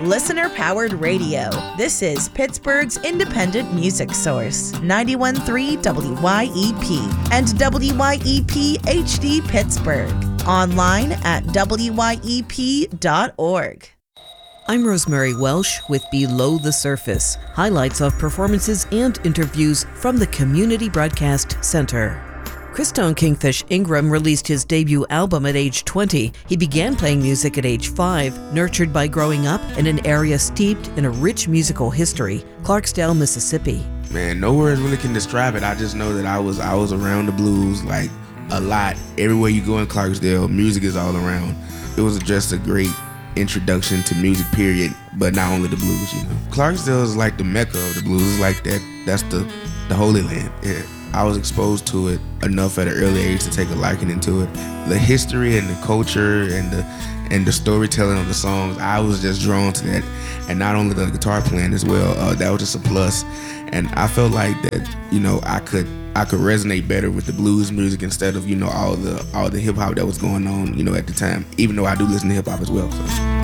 Listener-powered radio. This is Pittsburgh's independent music source, 91.3 WYEP and WYEP HD Pittsburgh. Online at wyep.org. I'm Rosemary Welsh with Below the Surface, highlights of performances and interviews from the Community Broadcast Center. Christone Kingfish Ingram released his debut album at age 20. He began playing music at age 5, nurtured by growing up in an area steeped in a rich musical history, Clarksdale, Mississippi. Man, no words really can describe it. I just know that I was around the blues like a lot. Everywhere you go in Clarksdale, music is all around. It was just a great introduction to music, period, but not only the blues, you know. Clarksdale is like the mecca of the blues. It's like that's the holy land. Yeah. I was exposed to it enough at an early age to take a liking into it. The history and the culture and the storytelling of the songs, I was just drawn to that. And not only the guitar playing as well, that was just a plus. And I felt like that, you know, I could resonate better with the blues music instead of, you know, all the hip hop that was going on, you know, at the time. Even though I do listen to hip hop as well. So.